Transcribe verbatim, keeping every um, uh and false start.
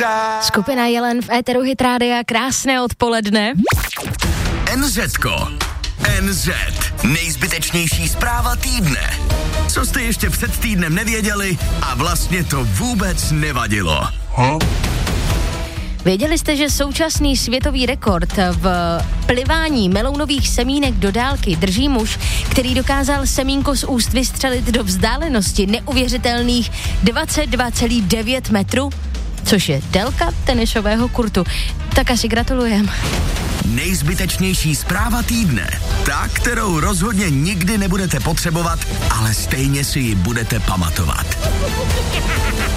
Skupina Jelen v éteru Hit Rádia, krásné odpoledne. NZko. N Z. Nejzbytečnější zpráva týdne. Co jste ještě před týdnem nevěděli a vlastně to vůbec nevadilo. Huh? Věděli jste, že současný světový rekord v plivání melounových semínek do dálky drží muž, který dokázal semínko z úst vystřelit do vzdálenosti neuvěřitelných dvacet dva celá devět metrů, což je délka tenisového kurtu. Tak asi gratulujem. Nejzbytečnější zpráva týdne. Ta, kterou rozhodně nikdy nebudete potřebovat, ale stejně si ji budete pamatovat.